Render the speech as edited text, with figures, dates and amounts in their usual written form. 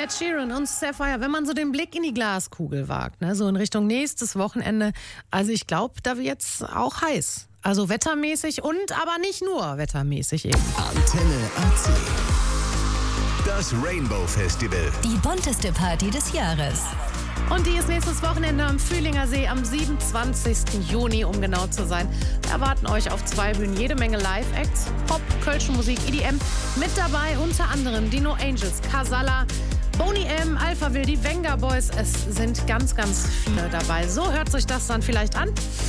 Ed Sheeran und Sapphire, wenn man so den Blick in die Glaskugel wagt, ne, so in Richtung nächstes Wochenende, also ich glaube, da wird es auch heiß. Also wettermäßig und aber nicht nur wettermäßig eben. Antenne AC. Das Rainbow Festival. Die bunteste Party des Jahres. Und die ist nächstes Wochenende am Fühlinger See am 27. Juni, um genau zu sein. Wir erwarten euch auf 2 Bühnen jede Menge Live-Acts, Pop, kölsche Musik, EDM. Mit dabei unter anderem die No Angels, Casalla, Boney M, Alphaville, die Venga Boys. Es sind ganz, ganz viele dabei. So hört sich das dann vielleicht an.